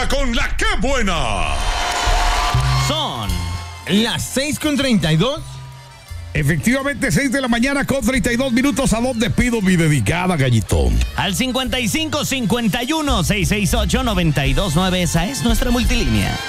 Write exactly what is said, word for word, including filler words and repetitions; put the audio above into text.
con la que buena. Son las seis con treinta y dos. Efectivamente, seis de la mañana con treinta y dos minutos. ¿A dónde pido mi dedicada, Gallitón? Al cincuenta y cinco cincuenta y uno seiscientos sesenta y ocho noventa y dos nueve. Esa es nuestra multilínea.